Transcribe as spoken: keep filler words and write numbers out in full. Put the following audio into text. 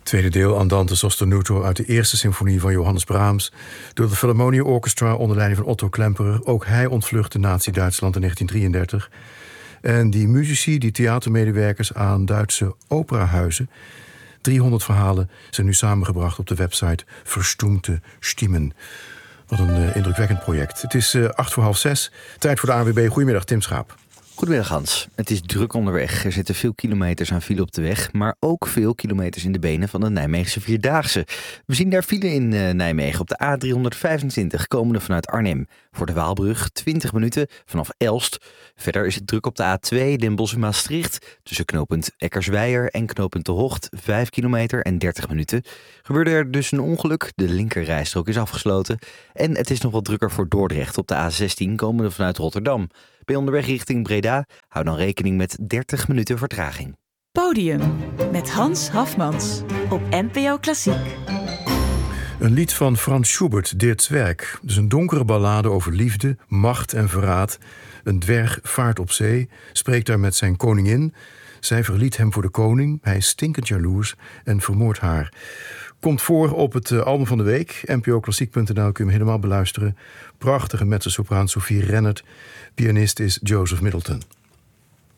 Tweede deel, Andante sostenuto uit de eerste symfonie van Johannes Brahms, door de Philharmonia Orchestra onder leiding van Otto Klemperer. Ook hij ontvluchtte Nazi-Duitsland in negentien drieëndertig. En die muzici, die theatermedewerkers aan Duitse operahuizen, driehonderd verhalen zijn nu samengebracht op de website Verstoemte Stimmen. Wat een uh, indrukwekkend project. Het is uh, acht voor half zes. Tijd voor de A W B. Goedemiddag, Tim Schaap. Goedemiddag Hans. Het is druk onderweg. Er zitten veel kilometers aan file op de weg, maar ook veel kilometers in de benen van de Nijmeegse Vierdaagse. We zien daar file in uh, Nijmegen op de A driehonderdvijfentwintig, komende vanuit Arnhem. Voor de Waalbrug twintig minuten vanaf Elst. Verder is het druk op de A twee Den Bosch-Maastricht. Tussen knooppunt Eckersweijer en knooppunt De Hocht vijf kilometer en dertig minuten. Gebeurde er dus een ongeluk. De linkerrijstrook is afgesloten. En het is nog wat drukker voor Dordrecht op de A zestien, komende vanuit Rotterdam. Bij onderweg richting Breda hou dan rekening met dertig minuten vertraging. Podium met Hans Hafmans op N P O Klassiek. Een lied van Franz Schubert, Der Zwerg. Dus een donkere ballade over liefde, macht en verraad. Een dwerg vaart op zee, spreekt daar met zijn koningin. Zij verliet hem voor de koning, hij is stinkend jaloers en vermoordt haar. Komt voor op het uh, album van de week. N P O Klassiek punt n l kun je hem helemaal beluisteren. Prachtige mezzosopraan Sophie Rennert. Pianist is Joseph Middleton.